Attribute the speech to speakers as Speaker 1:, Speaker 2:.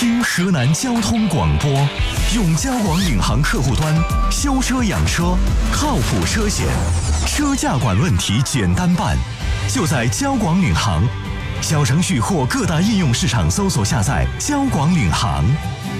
Speaker 1: 听河南交通广播，用交广领航客户端修车养车，靠谱车险，车价管问题简单办，就在交广领航。小程序或各大应用市场搜索下载交广领航。